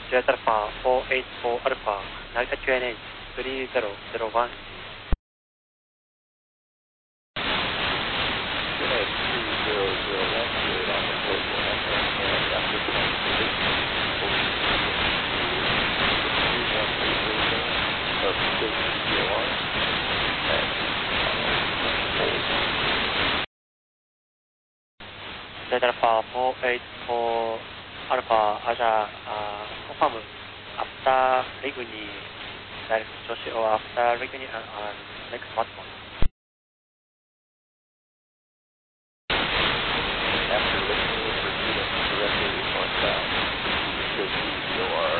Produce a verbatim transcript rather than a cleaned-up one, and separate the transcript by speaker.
Speaker 1: Jet Alpha four eight four Alpha, Narita Q N H three zero zero one. Jet Alpha four eight four Alpha, Aja, uh, confirm after Reguni, direct Joshi or after Reguni and uh, next smartphone.